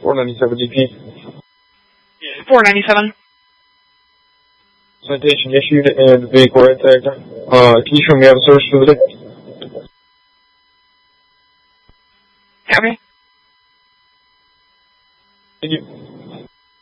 497 DP. 497. Citation issued and vehicle right tagged. Can you show me how to search for the day? Okay. Thank you.